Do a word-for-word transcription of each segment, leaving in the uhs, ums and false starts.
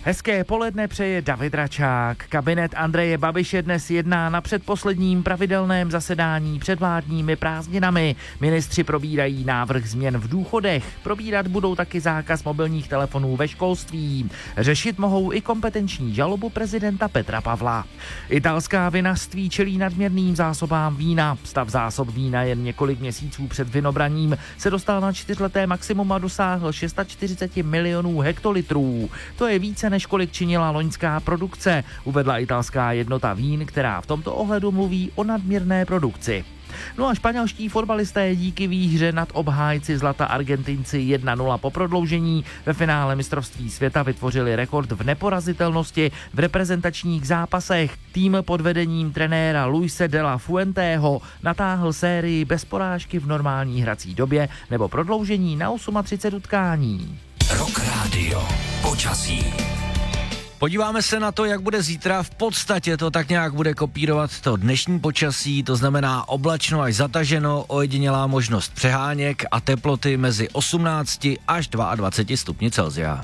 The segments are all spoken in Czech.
Hezké poledne přeje David Račák. Kabinet Andreje Babiše dnes jedná na předposledním pravidelném zasedání před vládními prázdninami. Ministři probírají návrh změn v důchodech. Probírat budou taky zákaz mobilních telefonů ve školství. Řešit mohou i kompetenční žalobu prezidenta Petra Pavla. Italská vinařství čelí nadměrným zásobám vína. Stav zásob vína jen několik měsíců před vinobraním se dostal na čtyřleté maximum a dosáhl čtyřicet šest milionů hektolitrů. To je více než kolik činila loňská produkce, uvedla italská jednota vín, která v tomto ohledu mluví o nadměrné produkci. No a španělští fotbalisté díky výhře nad obhájci zlata Argentinci jedna nula po prodloužení ve finále mistrovství světa vytvořili rekord v neporazitelnosti v reprezentačních zápasech. Tým pod vedením trenéra Luise de la Fuenteho natáhl sérii bez porážky v normální hrací době nebo prodloužení na třicet osm utkání. Rock Radio. Počasí. Podíváme se na to, jak bude zítra. V podstatě to tak nějak bude kopírovat to dnešní počasí, to znamená oblačno až zataženo, ojedinělá možnost přeháněk a teploty mezi osmnácti až dvaceti dvěma stupni Celsia.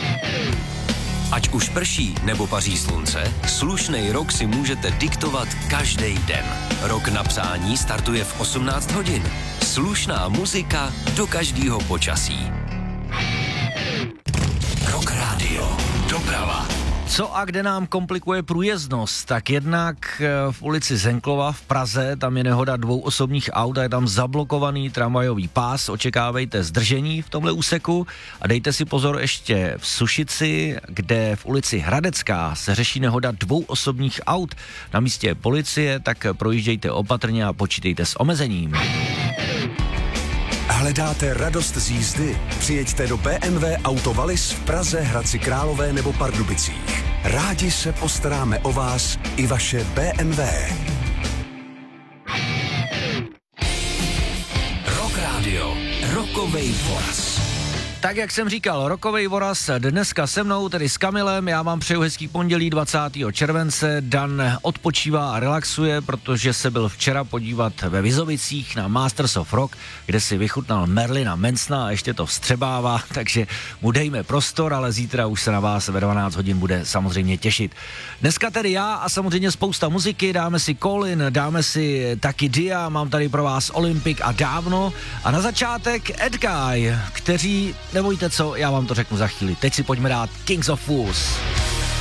Ať už prší nebo paří slunce, slušnej rok si můžete diktovat každý den. Rok na psání startuje v osmnáct hodin. Slušná muzika do každého počasí. Rock Radio. Doprava. Co a kde nám komplikuje průjezdnost? Tak jednak v ulici Zenklova v Praze, tam je nehoda dvou osobních aut a je tam zablokovaný tramvajový pás. Očekávejte zdržení v tomhle úseku a dejte si pozor ještě v Sušici, kde v ulici Hradecká se řeší nehoda dvou osobních aut. Na místě policie, tak projíždějte opatrně a počítejte s omezením. Hledáte radost z jízdy? Přijeďte do bé em vé Auto Wallis v Praze, Hradci Králové nebo Pardubicích. Rádi se postaráme o vás i vaše bé em vé. Rock Radio. Rockovej voraz. Tak jak jsem říkal, rokovej voraz dneska se mnou, tedy s Kamilem. Já vám přeju hezký pondělí dvacátého července. Dan odpočívá a relaxuje, protože se byl včera podívat ve Vizovicích na Masters of Rock, kde si vychutnal Merlina Mansona a ještě to vstřebává, takže mu dejme prostor, ale zítra už se na vás ve dvanáct hodin bude samozřejmě těšit. Dneska tedy já a samozřejmě spousta muziky, dáme si Colin, dáme si taky Dia, mám tady pro vás Olympic a Dávno a na začátek Ed Guy, kteří... Nebojte co, já vám to řeknu za chvíli. Teď si pojďme dát Kings of Fools.